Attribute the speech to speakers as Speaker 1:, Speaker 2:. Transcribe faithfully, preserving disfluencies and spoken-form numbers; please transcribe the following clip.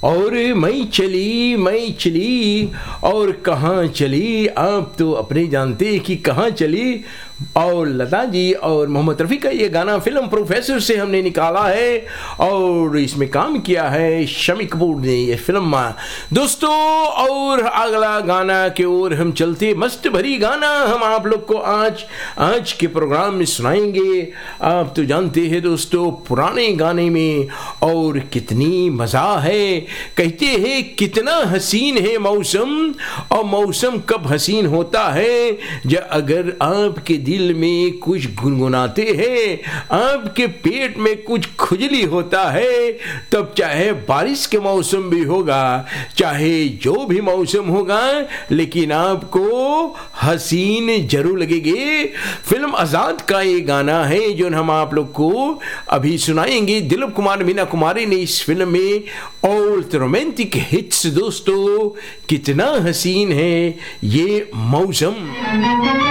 Speaker 1: और मैं चली मैं चली और कहाँ चली, आप तो अपने जानते हैं कि कहाँ चली। और लता जी और मोहम्मद रफ़ी का ये गाना फिल्म प्रोफेसर से हमने निकाला है और इसमें काम किया है शम्मी कपूर ने ये फिल्म में दोस्तों। और अगला गाना के ओर हम चलते, मस्त भरी गाना हम आप लोग को आज आज के प्रोग्राम में सुनाएंगे। आप तो जानते हैं दोस्तों पुराने गाने में और कितनी मज़ा है। कहते हैं कितना हसीन है मौसम, और मौसम कब हसीन होता है जब अगर आपके दिल में कुछ गुनगुनाते हैं, आपके पेट में कुछ खुजली होता है, तब चाहे बारिश के मौसम भी होगा, चाहे जो भी मौसम होगा, लेकिन आपको हसीन जरूर लगेगी। फिल्म आजाद का ये गाना है जो हम आप लोग को अभी सुनाएंगे। दिलीप कुमार मीना कुमारी ने इस फिल्म में ऑल रोमांटिक हिट्स दोस्तों, कितना हसीन है ये मौसम।